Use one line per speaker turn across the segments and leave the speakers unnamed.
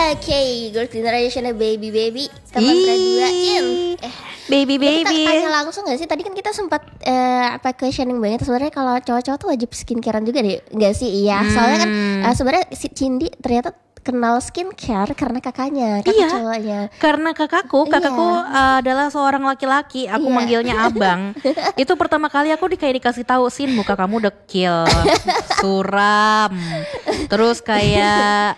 Oke, Girls Generation baby teman kedua Cin.
Baby.
Kita tanya langsung gak sih? Tadi kan kita sempat questioning banget. Sebenarnya kalau cowok-cowok tuh wajib skincarean juga deh, nggak sih? Iya. Soalnya kan sebenarnya si Cindy ternyata kenal skincare karena kakaknya, cowoknya.
Karena kakakku adalah seorang laki-laki, aku manggilnya abang. Itu pertama kali aku dikasih tahu, Sin, muka kamu dekil, suram, terus kayak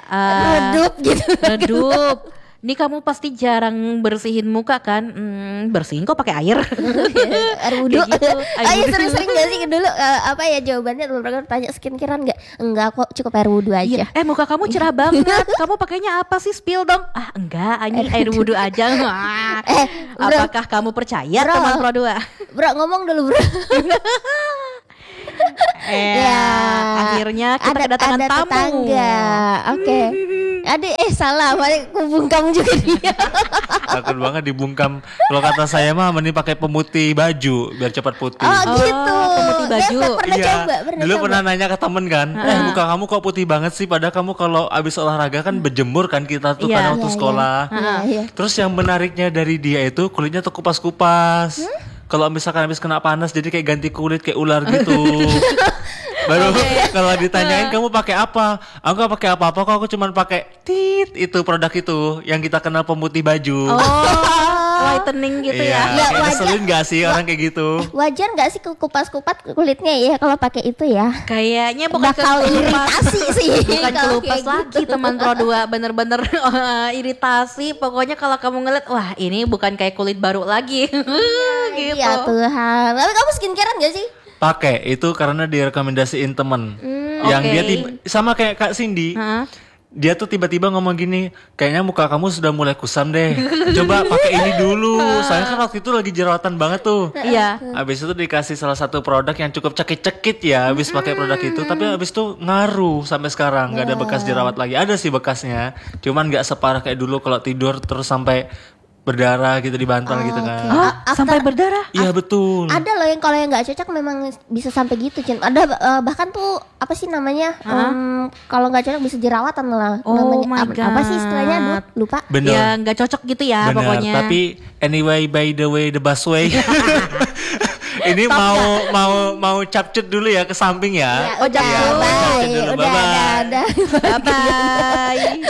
redup. Ini kamu pasti jarang bersihin muka kan? Bersihin kok pakai air.
Air wudhu.
Gitu,
Ayo sering-sering gak sih dulu apa ya jawabannya dulu pernah tanya skincarean nggak? Enggak kok, cukup air wudhu aja.
Muka kamu cerah banget. Kamu pakainya apa sih? Spill dong. Enggak, ini air wudhu aja. Apakah kamu percaya, teman Pro 2?
Bro, ngomong dulu, Bro.
Akhirnya kita kedatangan tamu.
Tetangga. Oke. Salah, bungkam juga dia.
Takut banget dibungkam. Kalau kata saya mah mending pakai pemutih baju biar cepat putih.
Oh gitu.
Pemutih baju.
Dulu pernah nanya ke temen kan, muka kamu kok putih banget sih? Padahal kamu kalau abis olahraga kan berjemur kan kita tuh kan waktu sekolah. Terus yang menariknya dari dia itu kulitnya tuh kupas-kupas. Kalau misalkan habis kena panas jadi kayak ganti kulit kayak ular gitu. Baru kalau ditanyain kamu pakai apa? Aku gak pakai apa-apa kok, aku cuma pakai itu produk itu yang kita kenal pemutih baju.
Whitening gitu ya.
Ngeselin gak sih orang kayak gitu?
Wajar gak sih kupas-kupas kulitnya ya kalau pakai itu ya?
Kayaknya bukan
bakal iritasi sih.
Bukan kelupas lagi teman Pro 2, bener-bener iritasi. Pokoknya kalau kamu ngeliat, wah ini bukan kayak kulit baru lagi. Gitu.
Ya Tuhan. Tapi kamu skincarean gak sih?
Pakai itu karena direkomendasiin temen yang dia sama kayak Kak Cindy. Dia tuh tiba-tiba ngomong gini, kayaknya muka kamu sudah mulai kusam deh. Coba pakai ini dulu. Soalnya kan waktu itu lagi jerawatan banget tuh.
Iya.
Abis itu dikasih salah satu produk yang cukup cekit-cekit ya. Abis pakai produk itu, tapi abis itu ngaruh sampai sekarang. Gak ada bekas jerawat lagi. Ada sih bekasnya, cuman gak separah kayak dulu kalau tidur terus sampai berdarah gitu di bantal gitu kan.
Sampai berdarah?
Iya betul.
Ada loh yang kalau yang nggak cocok memang bisa sampai gitu, Cin. Ada bahkan tuh apa sih namanya? Kalau nggak cocok bisa jerawatan lah.
Oh
namanya,
my God.
Apa sih istilahnya? Lupa.
Bener.
Ya nggak cocok gitu ya.
Bener.
Pokoknya.
Tapi anyway, by the way, the bus way. Ini mau capcut dulu ya ke samping ya.
Udah,
Bye.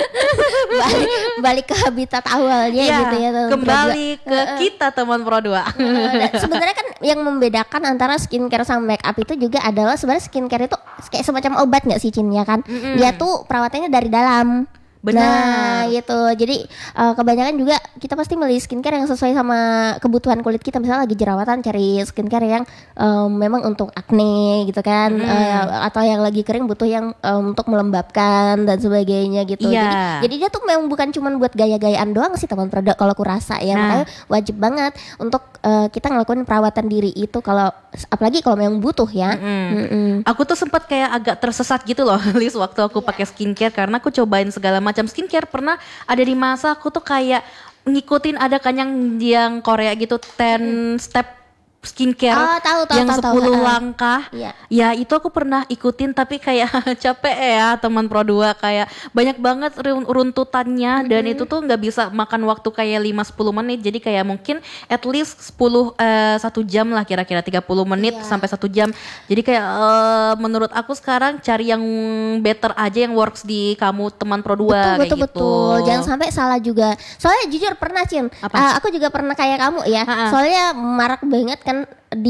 Balik ke habitat awalnya gitu ya.
Kembali ke kita teman Pro 2.
Sebenarnya kan yang membedakan antara skincare sama make up itu juga adalah sebenarnya skincare itu kayak semacam obat nggak sih, Cin, ya kan? Dia tuh perawatannya dari dalam.
Benar.
Nah gitu. Jadi kebanyakan juga kita pasti milih skincare yang sesuai sama kebutuhan kulit kita. Misalnya lagi jerawatan cari skincare yang memang untuk acne gitu kan, atau yang lagi kering butuh yang untuk melembabkan dan sebagainya gitu. Jadi dia tuh memang bukan cuma buat gaya-gayaan doang sih teman produk kalau aku rasa ya. Makanya wajib banget untuk kita ngelakuin perawatan diri itu kalau apalagi kalau memang butuh ya.
Aku tuh sempat kayak agak tersesat gitu loh, Lis, waktu aku pakai skincare karena aku cobain segala macam skincare. Pernah ada di masa aku tuh kayak ngikutin ada kan yang Korea gitu 10 step skincare yang 10 langkah. Ya itu aku pernah ikutin tapi kayak capek ya teman Pro 2, kayak banyak banget runtutannya dan itu tuh nggak bisa makan waktu kayak 5-10 menit. Jadi kayak mungkin at least 1 jam lah, kira-kira 30 menit sampai 1 jam. Jadi kayak menurut aku sekarang cari yang better aja, yang works di kamu teman Pro 2.
Betul. Jangan sampai salah juga. Soalnya jujur pernah, Cin, aku juga pernah kayak kamu ya. Soalnya marak banget kan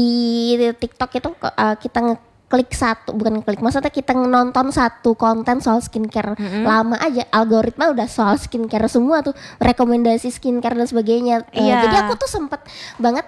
di TikTok itu kita ngeklik maksudnya kita nonton satu konten soal skincare, lama aja algoritma udah soal skincare semua tuh, rekomendasi skincare dan sebagainya. Jadi aku tuh sempet banget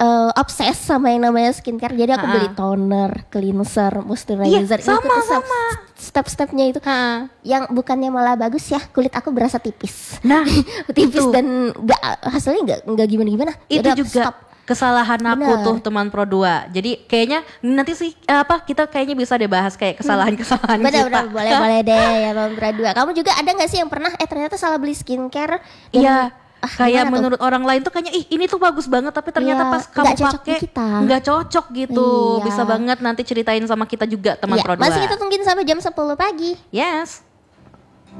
obses sama yang namanya skincare. Jadi aku beli toner, cleanser, moisturizer.
Sama.
Step-stepnya itu yang bukannya malah bagus ya, kulit aku berasa tipis.
Nah
tipis itu. Dan hasilnya nggak gimana-gimana.
Itu juga kesalahan aku tuh teman Pro 2. Jadi kayaknya nanti sih kita kayaknya bisa deh bahas kayak kesalahan-kesalahan kita.
Benar, boleh deh ya teman Pro 2. Kamu juga ada nggak sih yang pernah ternyata salah beli skincare?
Iya. Kayak menurut orang lain tuh kayaknya ini tuh bagus banget, tapi ternyata pas kamu pakai nggak cocok gitu. Bisa banget nanti ceritain sama kita juga teman Pro 2.
Masih kita tungguin sampai jam 10 pagi.
Yes.